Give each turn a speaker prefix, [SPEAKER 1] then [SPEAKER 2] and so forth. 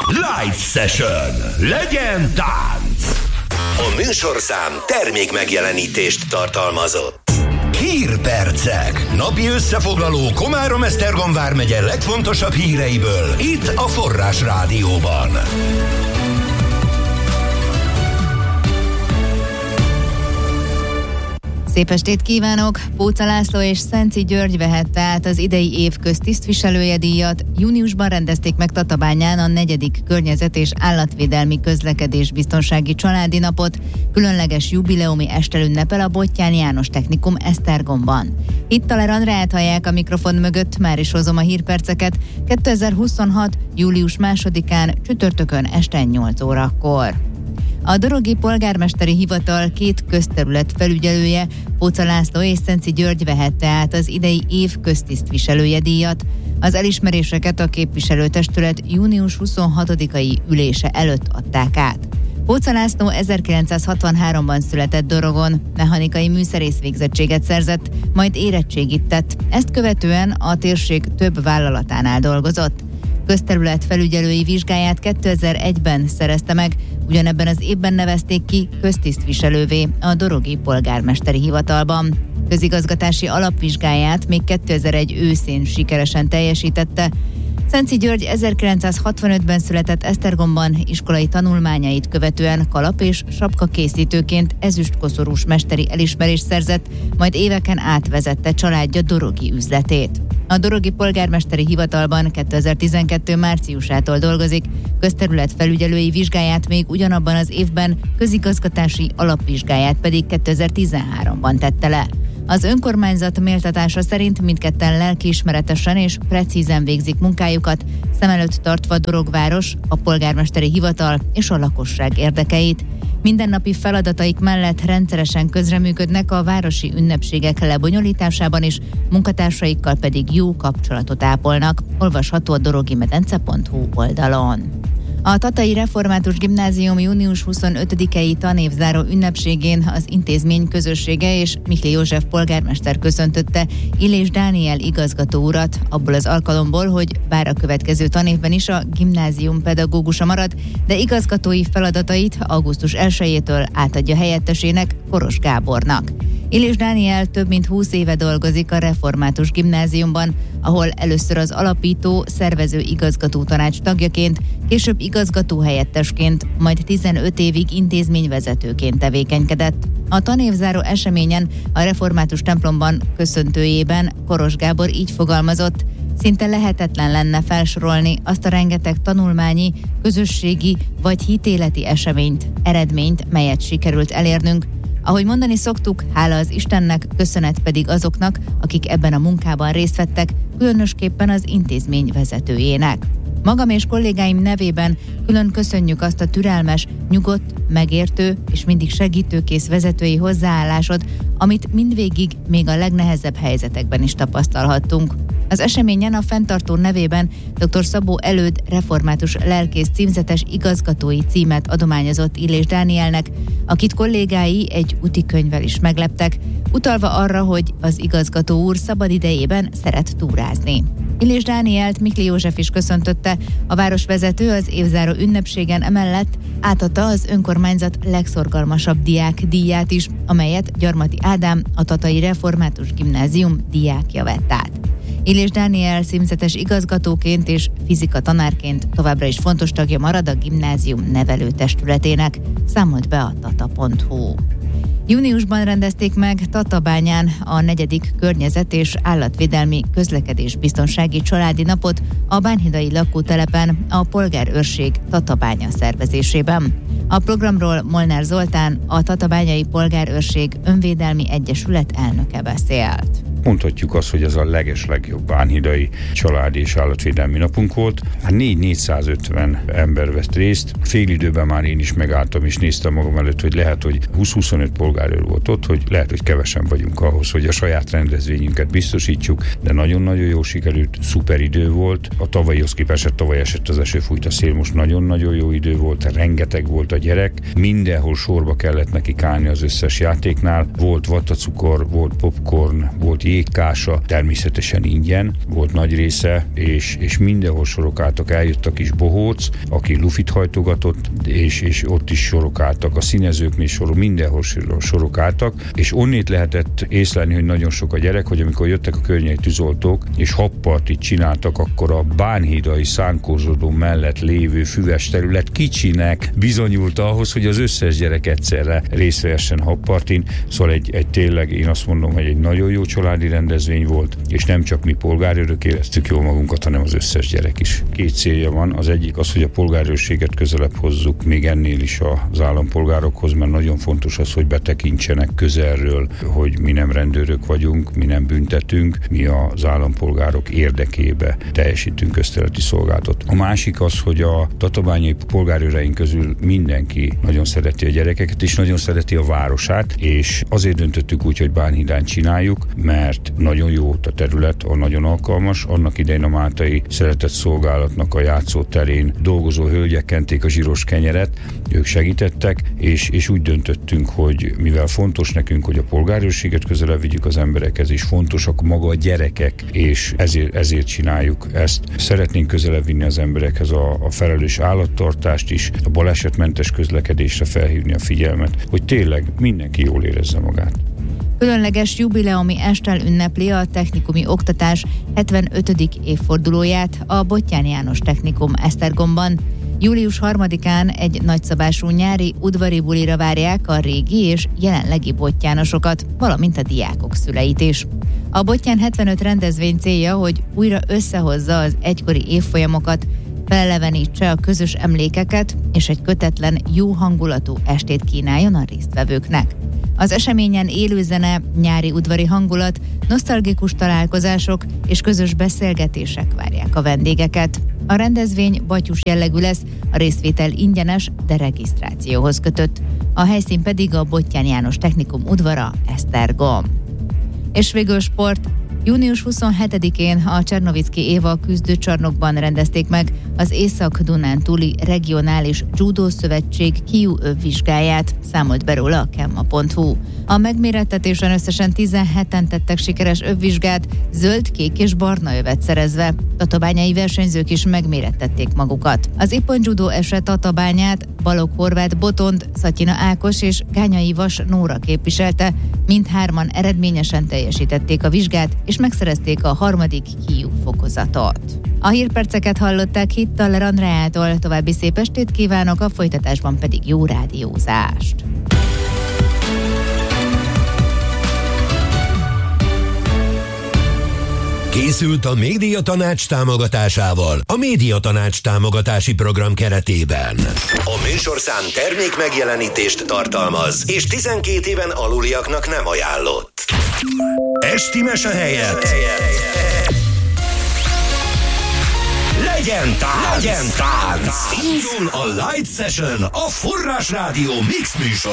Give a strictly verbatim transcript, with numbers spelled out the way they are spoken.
[SPEAKER 1] Live Session. Legyen tánc!
[SPEAKER 2] A műsorszám termék megjelenítést tartalmazott.
[SPEAKER 1] Hírpercek. Napi összefoglaló Komárom-Esztergom vármegye legfontosabb híreiből. Itt a Forrás Rádióban.
[SPEAKER 3] Szép estét kívánok! Póca László és Szenci György vehette át az idei év köztisztviselője díjat. Júniusban rendezték meg Tatabányán a negyedik környezet- és állatvédelmi közlekedésbiztonsági családi napot. Különleges jubileumi estel ünnepel a Bottyán János Technikum Esztergomban. Hittaler Andrát hallják a mikrofon mögött, már is hozom a hírperceket. kétezer-huszonhat. július másodikán csütörtökön este nyolc órakor. A Dorogi polgármesteri hivatal két közterület felügyelője, Póca László és Szenci György vehette át az idei év köztisztviselője díjat. Az elismeréseket a képviselőtestület június huszonhatodikai ülése előtt adták át. Póca László ezerkilencszázhatvanháromban született Dorogon, mechanikai műszerész végzettséget szerzett, majd érettségit tett. Ezt követően a térség több vállalatánál dolgozott. Közterület felügyelői vizsgáját kétezer-egyben szerezte meg, ugyanebben az évben nevezték ki köztisztviselővé a Dorogi polgármesteri hivatalban. Közigazgatási alapvizsgáját még kétezer-egy őszén sikeresen teljesítette. Szenci György ezerkilencszázhatvanötben született Esztergomban, iskolai tanulmányait követően kalap- és sapkakészítőként ezüstkoszorús mesteri elismerést szerzett, majd éveken át vezette családja dorogi üzletét. A Dorogi polgármesteri hivatalban kétezer-tizenkettő márciusától dolgozik, közterület felügyelői vizsgáját még ugyanabban az évben, közigazgatási alapvizsgáját pedig kétezer-tizenháromban tette le. Az önkormányzat méltatása szerint mindketten lelkiismeretesen és precízen végzik munkájukat, szem előtt tartva Dorogváros, a polgármesteri hivatal és a lakosság érdekeit. Mindennapi feladataik mellett rendszeresen közreműködnek a városi ünnepségek lebonyolításában is, munkatársaikkal pedig jó kapcsolatot ápolnak. Olvasható a dorogimedence pont hu oldalon. A Tatai Református Gimnázium június huszonötödikei tanévzáró ünnepségén az intézmény közössége és Miklós József polgármester köszöntötte Illés Dániel igazgató urat abból az alkalomból, hogy bár a következő tanévben is a gimnázium pedagógusa marad, de igazgatói feladatait augusztus elsejétől átadja helyettesének, Koros Gábornak. Illés Dániel több mint húsz éve dolgozik a Református Gimnáziumban, ahol először az alapító, szervező igazgató tanács tagjaként, később igazgató helyettesként, majd tizenöt évig intézményvezetőként tevékenykedett. A tanévzáró eseményen a Református templomban köszöntőjében Koros Gábor így fogalmazott: szinte lehetetlen lenne felsorolni azt a rengeteg tanulmányi, közösségi vagy hitéleti eseményt, eredményt, melyet sikerült elérnünk. Ahogy mondani szoktuk, hála az Istennek, köszönet pedig azoknak, akik ebben a munkában részt vettek, különösképpen az intézmény vezetőjének. Magam és kollégáim nevében külön köszönjük azt a türelmes, nyugodt, megértő és mindig segítőkész vezetői hozzáállásod, amit mindvégig még a legnehezebb helyzetekben is tapasztalhattunk. Az eseményen a fenntartó nevében dr. Szabó Előd református lelkész címzetes igazgatói címet adományozott Illés Dánielnek, akit kollégái egy útikönyvvel is megleptek, utalva arra, hogy az igazgató úr szabad idejében szeret túrázni. Illés Dánielt Miklós József is köszöntötte, a városvezető az évzáró ünnepségen emellett átadta az önkormányzat legszorgalmasabb diák díját is, amelyet Gyarmati Ádám, a Tatai Református Gimnázium diákja vett át. Illés Dániel címzetes igazgatóként és fizika tanárként továbbra is fontos tagja marad a gimnázium nevelőtestületének, számolt be a tata pont hu. Júniusban rendezték meg Tatabányán a negyedik környezet- és állatvédelmi közlekedésbiztonsági családi napot a bánhidai lakótelepen a polgárőrség Tatabánya szervezésében. A programról Molnár Zoltán, a Tatabányai Polgárőrség Önvédelmi Egyesület elnöke beszélt.
[SPEAKER 4] Mondhatjuk azt, hogy ez a legeslegjobb bánhidai családi és állatvédelmi napunk volt. Hát négy-négyszázötven ember vett részt. Fél időben már én is megálltam és néztem magam előtt, hogy lehet, hogy húsz-huszonöt polgárőr volt ott, hogy lehet, hogy kevesen vagyunk ahhoz, hogy a saját rendezvényünket biztosítsuk, de nagyon-nagyon jó sikerült, szuper idő volt. A tavalyihoz képest, tavaly esett az eső, fújt a szél, most nagyon-nagyon jó idő volt, rengeteg volt a gyerek, mindenhol sorba kellett nekik állni az összes játéknál. Volt vattacukor, volt popcorn, volt jégkása, természetesen ingyen volt nagy része, és, és mindenhol sorokáltak, eljöttek is bohóc, aki lufit hajtogatott, és, és ott is sorokáltak, a színezőknél sorok, mindenhol sorokáltak, és onnét lehetett észlelni, hogy nagyon sok a gyerek, hogy amikor jöttek a környéki tűzoltók, és habpartit csináltak, akkor a bánhídai szánkózódó mellett lévő füves terület kicsinek bizonyult ahhoz, hogy az összes gyerek egyszerre részt vehessen habpartin. Szóval egy, egy tényleg, én azt mondom, hogy egy nagyon jó családi rendezvény volt, és nem csak mi polgárőrök éreztük jól magunkat, hanem az összes gyerek is. Két célja van, az egyik az, hogy a polgárőrséget közelebb hozzuk, még ennél is az állampolgárokhoz, mert nagyon fontos az, hogy betekintsenek közelről, hogy mi nem rendőrök vagyunk, mi nem büntetünk, mi az állampolgárok érdekébe teljesítünk közterületi szolgálatot. A másik az, hogy a tatabányai polgárőreink közül mindenki nagyon szereti a gyerekeket, és nagyon szereti a városát, és azért döntöttük úgy, hogy Bánhídán csináljuk, mert nagyon jó a terület, a nagyon alkalmas. Annak idején a Máltai Szeretett Szolgálatnak a játszóterén dolgozó hölgyek kenték a zsíros kenyeret, ők segítettek, és, és úgy döntöttünk, hogy mivel fontos nekünk, hogy a polgárőrséget közelebb vigyük az emberekhez, és fontosak maga a gyerekek, és ezért, ezért csináljuk ezt. Szeretnénk közelebb vinni az emberekhez a, a felelős állattartást is, a balesetmentes közlekedésre felhívni a figyelmet, hogy tényleg mindenki jól érezze magát.
[SPEAKER 3] Különleges jubileumi esttel ünnepli a technikumi oktatás hetvenötödik évfordulóját a Bottyán János Technikum Esztergomban. július harmadikán egy nagyszabású nyári udvari bulira várják a régi és jelenlegi bottyánosokat, valamint a diákok szüleit is. A Bottyán hetvenöt rendezvény célja, hogy újra összehozza az egykori évfolyamokat, felelevenítse a közös emlékeket, és egy kötetlen, jó hangulatú estét kínáljon a résztvevőknek. Az eseményen élőzene, nyári udvari hangulat, nosztalgikus találkozások és közös beszélgetések várják a vendégeket. A rendezvény batyus jellegű lesz, a részvétel ingyenes, de regisztrációhoz kötött. A helyszín pedig a Bottyán János Technikum udvara, Esztergom. És végül sport. június huszonhetedikén a Csernovicki Éva küzdőcsarnokban rendezték meg az Észak-Dunántúli Regionális Judo Szövetség kiú övvizsgáját, számolt be róla a kemma pont hu. A megmérettetésen összesen tizenheten tettek sikeres övvizsgát, zöld, kék és barna övet szerezve. Tatabányai versenyzők is megmérettették magukat. Az Ippon Judo eset Tatabányát Balogh Horváth Botond, Szatyina Ákos és Gányai Vas Nóra képviselte, mindhárman eredményesen teljesítették a vizsgát, és megszerezték a harmadik kiú fokozatot. A hírperceket hallották Hittaler Andreától, további szép estét kívánok, a folytatásban pedig jó rádiózást.
[SPEAKER 2] Készült a Médiatanács támogatásával a Médiatanács támogatási program keretében. A műsorszám termék megjelenítést tartalmaz, és tizenkét éven aluliaknak nem ajánlott. Esti mese helyett legyen tánc! Legyen tánc! Indul a Light Session, a Forrás Rádió mix műsor.